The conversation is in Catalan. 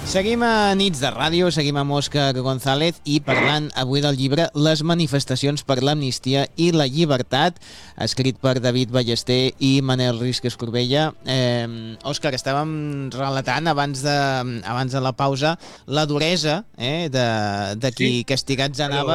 Seguim a Nits de Ràdio, seguim amb Òscar González i parlant avui del llibre Les manifestacions per l'amnistia i la llibertat, escrit per David Ballester i Manel Risques Corbella. Òscar, estàvem relatant abans de la pausa la duresa de qui castigats anava